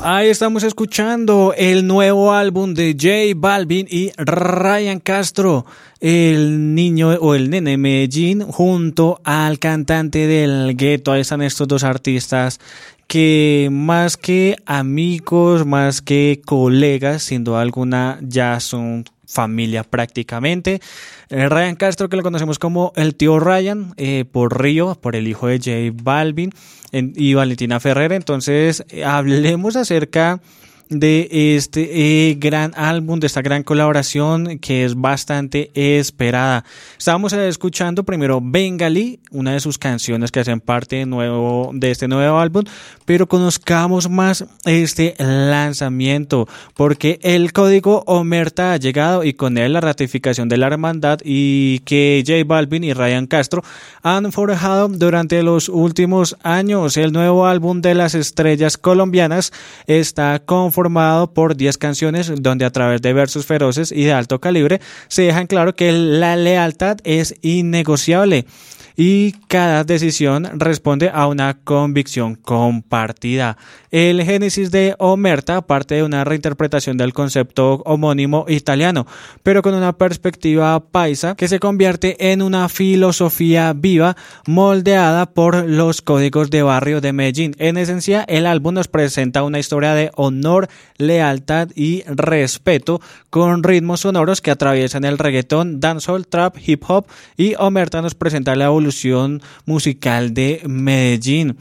Ahí estamos escuchando el nuevo álbum de J Balvin y Ryan Castro, el niño o el nene Medellín, junto al cantante del gueto. Ahí están estos dos artistas que más que amigos, más que colegas, sin duda alguna ya son familia prácticamente. Ryan Castro, que lo conocemos como el tío Ryan, por Río, por el hijo de J Balvin y Valentina Ferrer. Entonces hablemos acerca de este gran álbum, de esta gran colaboración que es bastante esperada. Estábamos escuchando primero Bengali, una de sus canciones que hacen parte de este nuevo álbum, pero conozcamos más este lanzamiento, porque el código Omerta ha llegado y con él la ratificación de la hermandad y que J Balvin y Ryan Castro han forjado durante los últimos años. El nuevo álbum de las estrellas colombianas está conformado por 10 canciones donde a través de versos feroces y de alto calibre se dejan claro que la lealtad es innegociable y cada decisión responde a una convicción compartida. El génesis de Omerta parte de una reinterpretación del concepto homónimo italiano, pero con una perspectiva paisa que se convierte en una filosofía viva moldeada por los códigos de barrio de Medellín. En esencia, el álbum nos presenta una historia de honor, lealtad y respeto con ritmos sonoros que atraviesan el reggaetón, dancehall, trap, hip hop, y Omerta nos presenta la evolución musical de Medellín.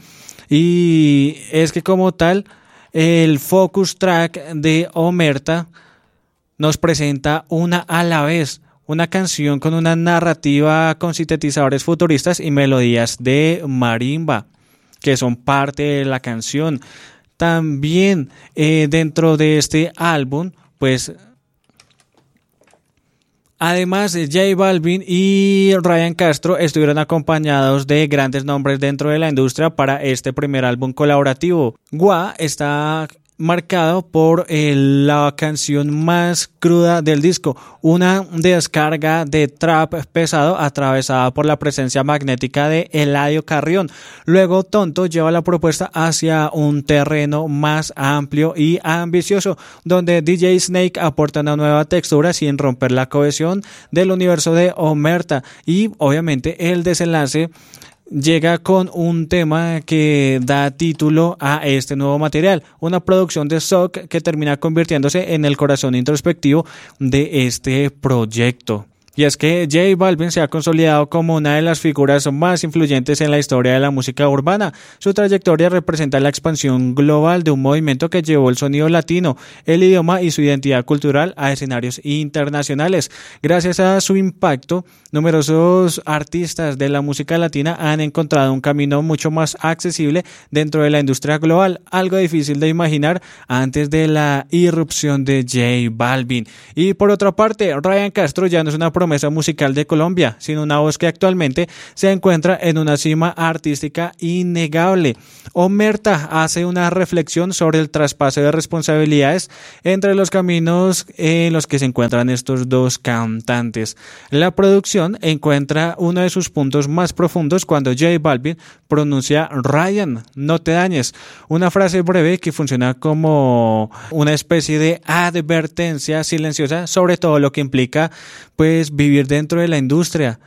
Y es que como tal, el focus track de Omerta nos presenta una a la vez, una canción con una narrativa con sintetizadores futuristas y melodías de marimba que son parte de la canción. También dentro de este álbum, pues además, J Balvin y Ryan Castro estuvieron acompañados de grandes nombres dentro de la industria para este primer álbum colaborativo. Gua está marcado por la canción más cruda del disco, una descarga de trap pesado atravesada por la presencia magnética de Eladio Carrión. Luego Tonto lleva la propuesta hacia un terreno más amplio y ambicioso, donde DJ Snake aporta una nueva textura sin romper la cohesión del universo de Omerta, y obviamente el desenlace llega con un tema que da título a este nuevo material, una producción de Sok que termina convirtiéndose en el corazón introspectivo de este proyecto. Y es que J Balvin se ha consolidado como una de las figuras más influyentes en la historia de la música urbana. Su trayectoria representa la expansión global de un movimiento que llevó el sonido latino, el idioma y su identidad cultural a escenarios internacionales. Gracias a su impacto, numerosos artistas de la música latina han encontrado un camino mucho más accesible dentro de la industria global, algo difícil de imaginar antes de la irrupción de J Balvin. Y por otra parte, Ryan Castro ya no es una promesa musical de Colombia, sino una voz que actualmente se encuentra en una cima artística innegable. Omerta hace una reflexión sobre el traspaso de responsabilidades entre los caminos en los que se encuentran estos dos cantantes. La producción encuentra uno de sus puntos más profundos cuando J Balvin pronuncia Ryan, no te dañes, una frase breve que funciona como una especie de advertencia silenciosa sobre todo lo que implica pues vivir dentro de la industria.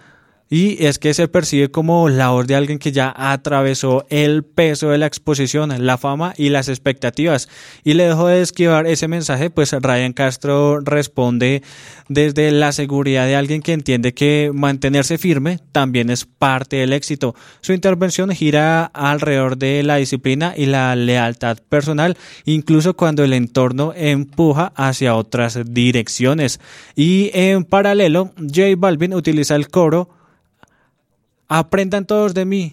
Y es que se percibe como la voz de alguien que ya atravesó el peso de la exposición, la fama y las expectativas. Y le dejó de esquivar ese mensaje, pues Ryan Castro responde desde la seguridad de alguien que entiende que mantenerse firme también es parte del éxito. Su intervención gira alrededor de la disciplina y la lealtad personal, incluso cuando el entorno empuja hacia otras direcciones. Y en paralelo, J Balvin utiliza el coro "Aprendan todos de mí"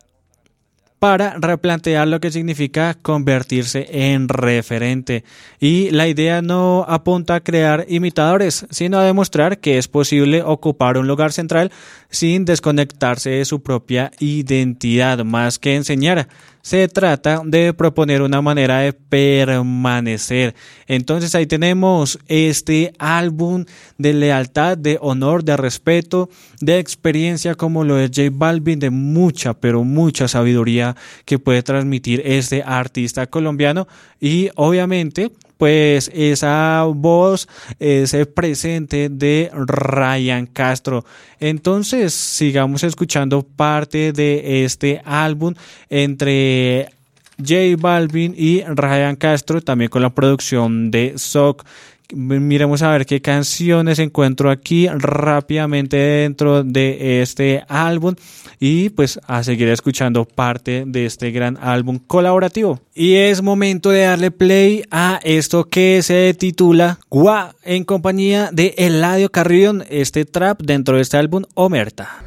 para replantear lo que significa convertirse en referente. Y la idea no apunta a crear imitadores, sino a demostrar que es posible ocupar un lugar central sin desconectarse de su propia identidad. Más que enseñar, se trata de proponer una manera de permanecer. Entonces ahí tenemos este álbum de lealtad, de honor, de respeto, de experiencia como lo es J Balvin, de mucha, pero mucha sabiduría que puede transmitir este artista colombiano y obviamente pues esa voz, ese presente de Ryan Castro. Entonces sigamos escuchando parte de este álbum entre J Balvin y Ryan Castro, también con la producción de Sok. Miremos a ver qué canciones encuentro aquí rápidamente dentro de este álbum y pues a seguir escuchando parte de este gran álbum colaborativo. Y es momento de darle play a esto que se titula Gua en compañía de Eladio Carrión, este trap dentro de este álbum Omerta.